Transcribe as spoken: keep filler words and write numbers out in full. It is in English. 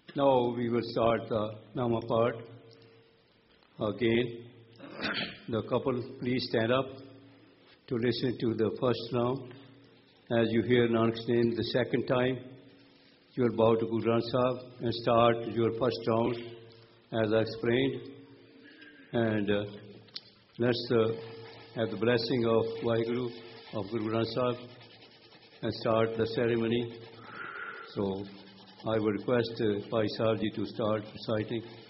Now we will start the Nama part again. The couple, please stand up to listen to the first Nam. As you hear Nanak's name the second time, you will bow to Guru Granth Sahib and start your first round as I explained. And uh, let's uh, have the blessing of Vaheguru, of Guru Granth Sahib, and start the ceremony. So I would request uh, Bhai Sahib ji to start reciting.